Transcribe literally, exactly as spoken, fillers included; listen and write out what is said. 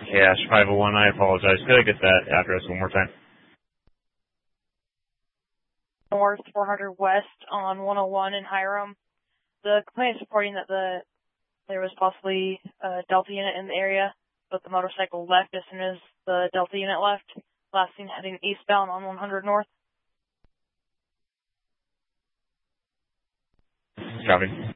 Cash five oh one, I apologize. Could I get that address one more time? North four hundred West on one oh one in Hiram. The complaint is reporting that the there was possibly a Delta unit in the area, but the motorcycle left as soon as the Delta unit left. Last seen heading eastbound on one hundred North. Copy.